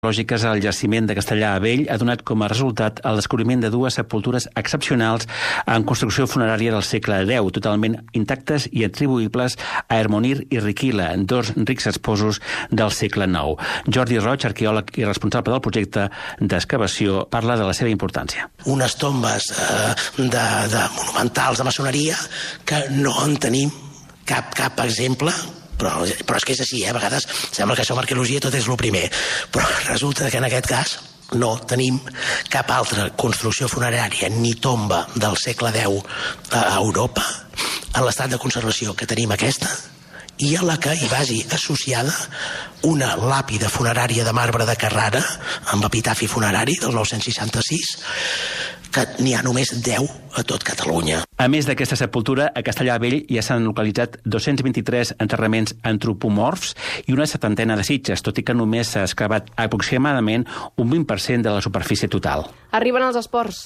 arqueològiques al jaciment de Castellar Vell ha donat com a resultat el descobriment de dues sepultures excepcionals en construcció funerària del segle X, totalment intactes i atribuïbles a Hermonir i Riquila, dos rics esposos del segle IX. Jordi Roig, arqueòleg i responsable del projecte d'excavació, parla de la seva importància. Unes tombes de monumentals de maçoneria que no en tenim cap exemple. Però és que és així, a vegades sembla que això amb arqueologia tot és el primer, però resulta que en aquest cas no tenim cap altra construcció funerària ni tomba del segle X a Europa en l'estat de conservació que tenim aquesta, i a la que hi vagi associada una làpida funerària de marbre de Carrara amb epitafi funerari del 966, que n'hi ha només 10 a tot Catalunya. A més d'aquesta sepultura, a Castellar Vell ja s'han localitzat 223 enterraments antropomorfs i una 70 de sitges, tot i que només s'ha excavat aproximadament un 20% de la superfície total. Arriben els esports,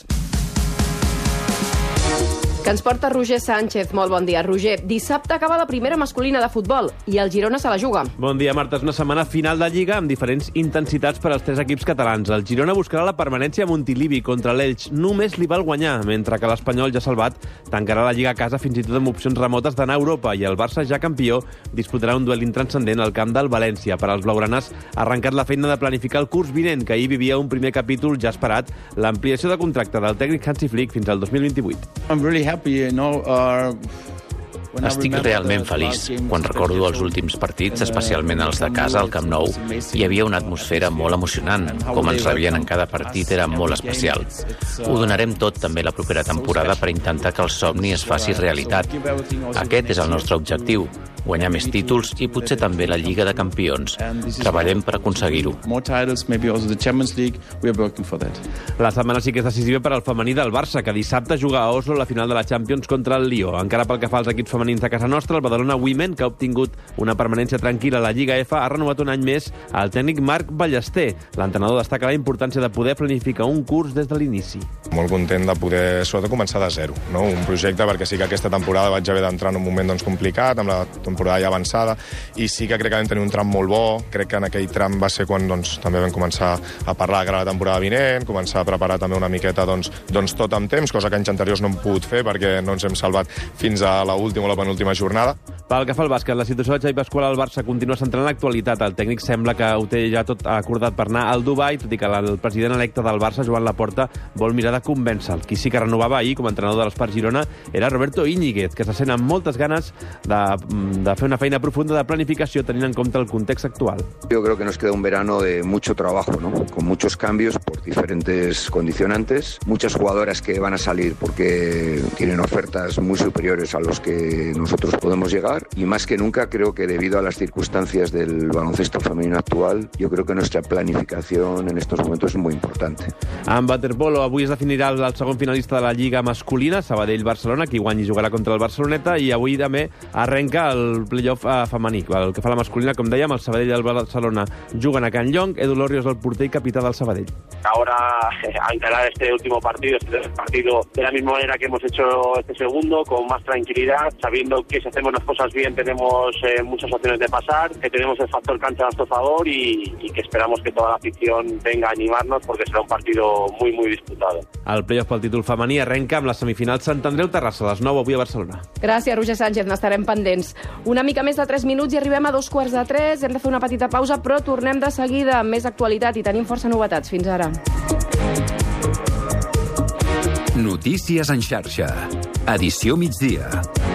que ens porta Roger Sánchez. Molt bon dia, Roger. Dissabte acaba la primera masculina de futbol i el Girona se la juga. Bon dia, Marta. És una setmana final de Lliga amb diferents intensitats per als tres equips catalans. El Girona buscarà la permanència a Montilivi contra l'Elx. Només li val guanyar, mentre que l'Espanyol, ja salvat, tancarà la Lliga a casa fins i tot amb opcions remotes d'anar a Europa, i el Barça, ja campió, disputarà un duel intranscendent al camp del València. Per als blaugranes ha arrencat la feina de planificar el curs vinent, que ahir vivia un primer capítol ja esperat, l'ampliació de contracte del tècnic Hansi Flick fins al 2028. Estic realment feliç. Quan recordo els últims partits, especialment els de casa al Camp Nou, hi havia una atmosfera molt emocionant. Com ens rebien en cada partit era molt especial. Ho donarem tot també la propera temporada per intentar que el somni es faci realitat. Aquest és el nostre objectiu, guanyar més títols i potser també la Lliga de Campions. Treballem per aconseguir-ho. La setmana sí que és decisiva per al femení del Barça, que dissabte juga a Oslo la final de la Champions contra el Lió. Encara pel que fa als equips femenins de casa nostra, el Badalona Women, que ha obtingut una permanència tranquil·la a la Lliga F, ha renovat un any més el tècnic Marc Ballester. L'entrenador destaca la importància de poder planificar un curs des de l'inici. Molt content de poder, sobretot, començar de zero, no? Un projecte, perquè sí que aquesta temporada vaig haver d'entrar en un moment complicat, amb la temporada ja avançada, i sí que crec que vam tenir un tram molt bo. Crec que en aquell tram va ser quan també vam començar a parlar de cara a la temporada vinent, començar a preparar també una miqueta tot amb temps, cosa que anys anteriors no hem pogut fer perquè no ens hem salvat fins a l'última o la penúltima jornada. Pel que fa al bàsquet, la situació de Xavi Pasqual al Barça continua centrant l'actualitat. El tècnic sembla que ho té ja tot acordat per anar al Dubai, tot i que el president electe del Barça, Joan Laporta, vol mirar de convèncer-lo. Qui sí que renovava ahir com a entrenador de l'Espart Girona era Roberto Íñiguez, que se sent amb moltes ganes de fer una feina profunda de planificació tenint en compte el context actual. Yo creo que nos queda un verano de mucho trabajo, ¿no? Con muchos cambios por diferentes condicionantes, muchas jugadoras que van a salir porque tienen ofertas muy superiores a los que nosotros podemos llegar, y más que nunca creo que debido a las circunstancias del baloncesto femenino actual, yo creo que nuestra planificación en estos momentos es muy importante. En waterpolo, avui es definirà el segon finalista de la Lliga masculina, Sabadell-Barcelona, qui guanyi jugarà contra el Barceloneta, i avui també arrenca el playoff femení. El que fa la masculina, com dèiem, el Sabadell i el Barcelona juguen a Can Llong. Edu Lorrio és el porter i capità del Sabadell. Ahora a encarar este último partido, de la misma manera que hemos hecho este segundo, con más tranquilidad, sabiendo que si hacemos las cosas bien tenemos muchas opciones de pasar, que tenemos el factor cancha a nuestro favor y que esperamos que toda la afición venga a animarnos porque será un partido muy, muy disputado. El playoff pel títol femení arrenca amb la semifinal Sant Andreu-Terrassa, a les 9 avui a Barcelona. Gràcies, Roger Sánchez, n'estarem pendents. Una mica més de 3 minuts i arribem a 2:45. Hem de fer una petita pausa, però tornem de seguida amb més actualitat i tenim força novetats. Fins ara. Notícies en xarxa. Edició migdia.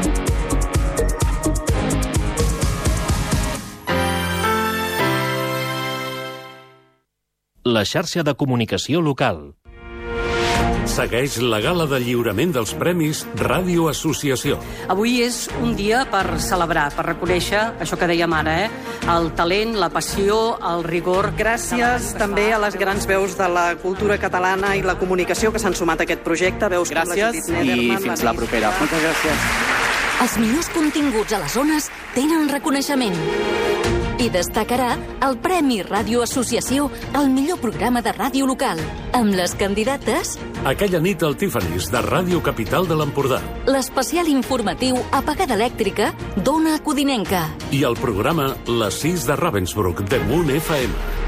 La xarxa de comunicació local. Segueix la gala de lliurament dels Premis Ràdio Associació. Avui és un dia per celebrar, per reconèixer això que dèiem ara, el talent, la passió, el rigor. Gràcies també a les grans veus de la cultura catalana i la comunicació que s'han sumat a aquest projecte. Veus gràcies i fins la propera. Moltes gràcies. Els millors continguts a les zones tenen reconeixement. I destacarà el Premi Ràdio Associació al millor programa de ràdio local, amb les candidates... Aquella nit al Tiffany's, de Ràdio Capital de l'Empordà. L'especial informatiu Apagada Elèctrica d'Ona Codinenca. I el programa Les 6 de Ravensbrück, de Moon FM.